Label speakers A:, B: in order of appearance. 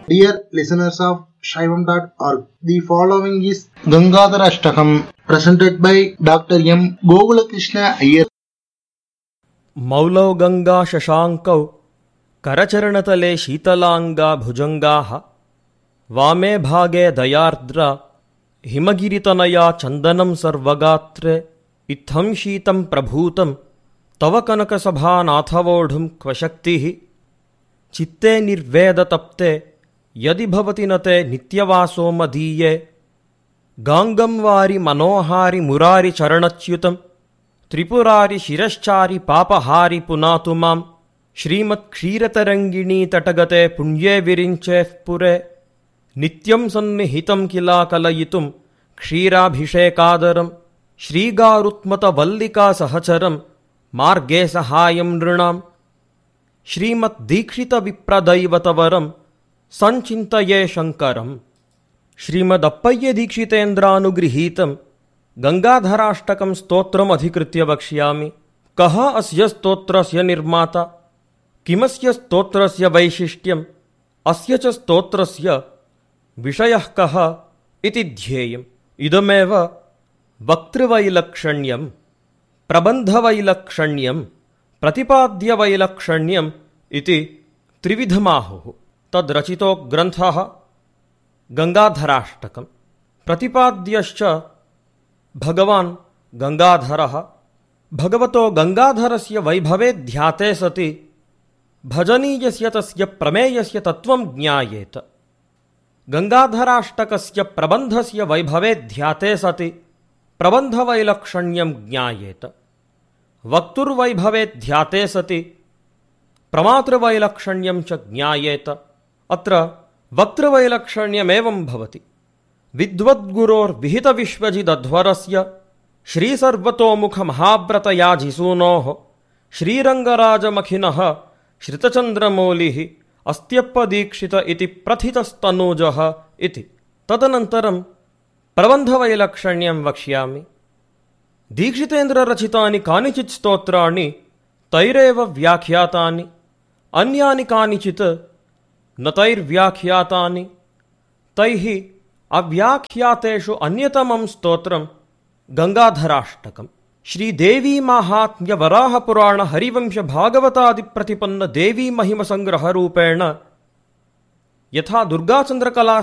A: Dear listeners of Shaivam.org, the following is Gangadhara Ashtakam presented by Dr. M. Gogulakrishna Iyer.
B: मौलौ Ganga शशांकौ करचरणतले शीतलांगा भुजंगाः वामे भागे दयार्द्रा हिमगिरितनया चंदनं सर्वगात्रे इत्थं शीतं प्रभूतं तव कनकसभानाथवोढुं क्व शक्तिः चित्ते निर्वेदतप्ते यदि भवति न ते नित्यवासो मदीये गांगं वारि मनोहारि मुरारि चरणच्युतं त्रिपुरारि शिरश्चारि पापहारि पुनातु मां श्रीमत्क्षीरतरङ्गिणी तटगते पुण्ये विरिञ्चेः पुरे नित्यं सन्निहितं किला कलयितुं क्षीराभिषेकादरं श्रीगारुत्मतवल्लिकासहचरं मार्गे सहायं नृणां श्रीमद्दीक्षितविप्रदैवतवरं संचिन्तये शङ्करम्। श्रीमदप्पय्यदीक्षितेन्द्रानुगृहीतं गंगाधराष्टकं स्तोत्रमधिकृत्य वक्ष्यामि। कः अस्य स्तोत्रस्य निर्माता, किमस्य स्तोत्रस्य वैशिष्ट्यम्, अस्य च स्तोत्रस्य विषयः कः इति ध्येयम्। इदमेव वक्तृवैलक्षण्यं, प्रबन्धवैलक्षण्यं, प्रतिपाद्यवैलक्षण्यम् इति त्रिविधमाहुः। तद्रचितो ग्रन्थः गंगाधराष्टकम्। प्रतिपाद्यश्च भगवान् गंगाधरः। भगवतो गंगाधरस्य वैभवे ध्याते सति भजनीयस्य तस्य प्रमेयस्य तत्त्वं ज्ञायेत। गंगाधराष्टकस्य प्रबन्धस्य वैभवे ध्याते सति प्रबन्धवैलक्षण्यं ज्ञायेत। वक्तुर्वैभवे ध्याते सति प्रमातृवैलक्षण्यं च ज्ञायेत। अत्र वक्तृवैलक्षण्यमेवं भवति। विद्वद्गुरोर्विहितविश्वजिदध्वरस्य श्रीसर्वतोमुखमहाव्रतयाजिसूनोः श्रीरङ्गराजमखिनः श्रितचन्द्रमौलिः अस्त्यप्पदीक्षित इति प्रथितस्तनूजः इति। तदनन्तरं प्रबन्धवैलक्षण्यं वक्ष्यामि। दीक्षितेन्द्ररचितानि कानिचित् स्तोत्राणि तैरेव व्याख्यातानि, अन्यानि कानिचित् न तैर्व्याख्यातानि। तैः अव्याख्यातेषु अन्यतमं स्तोत्रं गंगाधराष्टकम्। श्रीदेवी माहात्म्य वराहपुराण हरिवंश भागवतादिप्रतिपन्न देवी महिमसंग्रहरूपेण यथा दुर्गाचन्द्रकला